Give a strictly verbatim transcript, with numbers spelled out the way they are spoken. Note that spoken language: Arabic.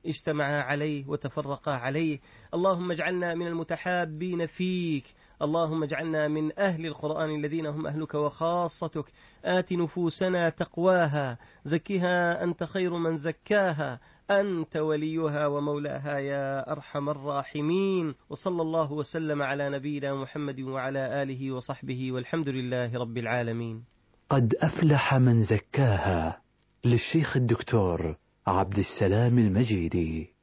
اجتمعا عليه وتفرقا عليه. اللهم اجعلنا من المتحابين فيك، اللهم اجعلنا من أهل القرآن الذين هم أهلك وخاصتك. آت نفوسنا تقواها، زكها أنت خير من زكاها، أنت وليها ومولاها يا أرحم الراحمين. وصلى الله وسلم على نبينا محمد وعلى آله وصحبه، والحمد لله رب العالمين. قد أفلح من زكاها، للشيخ الدكتور عبد السلام المجيدي.